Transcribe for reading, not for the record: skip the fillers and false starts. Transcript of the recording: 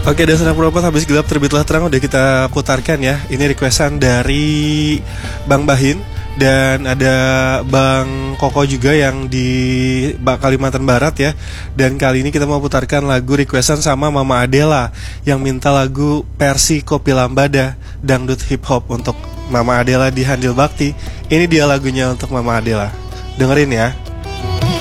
Oke, dasar perempuan habis gelap terbitlah terang udah kita putarkan ya. Ini requestan dari Bang Bahin dan ada Bang Koko juga yang di Kalimantan Barat ya. Dan kali ini kita mau putarkan lagu requestan sama Mama Adela yang minta lagu versi Kopi Lambada dangdut hip hop untuk Mama Adela di Handil Bakti. Ini dia lagunya untuk Mama Adela. Dengerin ya.